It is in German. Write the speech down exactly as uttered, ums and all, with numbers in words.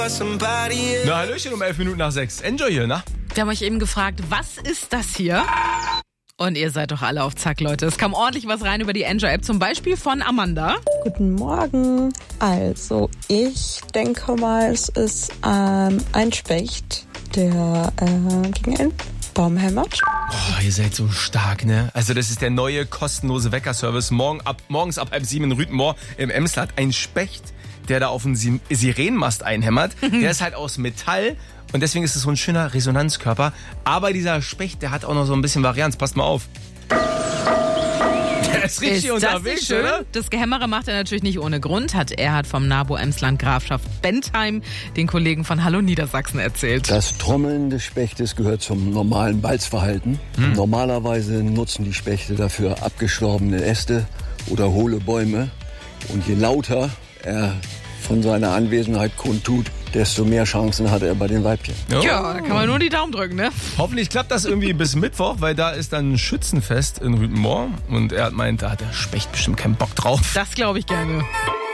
Na, Hallöchen um elf Minuten nach sechs. Enjoy hier, na? Wir haben euch eben gefragt, was ist das hier? Und ihr seid doch alle auf Zack, Leute. Es kam ordentlich was rein über die Enjoy-App, zum Beispiel von Amanda. Guten Morgen. Also, ich denke mal, es ist ähm, ein Specht, der äh, gegen einen Baum hämmert. Oh, ihr seid so stark, ne? Also das ist der neue kostenlose Weckerservice. Morgen ab, morgens ab halb sieben in Rüttenmoor im Emsland. Ein Specht, der da auf einen Sirenenmast einhämmert. Der ist halt aus Metall. Und deswegen ist es so ein schöner Resonanzkörper. Aber dieser Specht, der hat auch noch so ein bisschen Varianz. Passt mal auf. Der ist richtig Ist das unterwegs, nicht schön? oder? Das Gehämmere macht er natürlich nicht ohne Grund, hat er hat vom Nabo Emsland Grafschaft Bentheim den Kollegen von Hallo Niedersachsen erzählt. Das Trommeln des Spechtes gehört zum normalen Balzverhalten. Hm. Normalerweise nutzen die Spechte dafür abgestorbene Äste oder hohle Bäume. Und je lauter er von seiner Anwesenheit kundtut, desto mehr Chancen hat er bei den Weibchen. Oh. Ja, da kann man nur die Daumen drücken, ne? Hoffentlich klappt das irgendwie bis Mittwoch, weil da ist dann ein Schützenfest in Rüttenmoor. Und er hat meint, da hat der Specht bestimmt keinen Bock drauf. Das glaube ich gerne.